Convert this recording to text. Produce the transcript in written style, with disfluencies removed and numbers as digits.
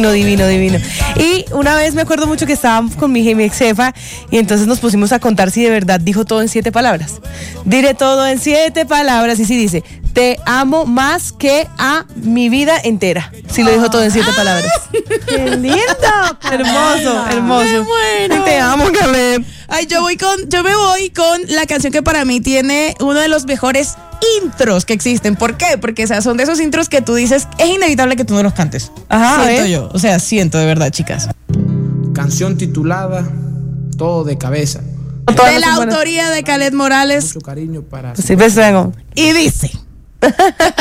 divino, divino, divino. Y una vez me acuerdo mucho que estaba con mi ex jefa y entonces nos pusimos a contar si de verdad dijo todo en 7 palabras. Diré todo en 7 palabras y sí dice, te amo más que a mi vida entera. Sí lo dijo todo en 7 palabras. ¡Qué lindo! Hermoso, hermoso. Me muero. Te amo, Caleb. Ay, yo me voy con la canción que para mí tiene uno de los mejores intros que existen. ¿Por qué? Porque, o sea, son de esos intros que tú dices, es inevitable que tú no los cantes. Ajá, Siento yo, o sea, siento de verdad, chicas. Canción titulada Todo de Cabeza. De la autoría de Caled Morales. Mucho cariño para... Sí, pues, vengo. Y dice...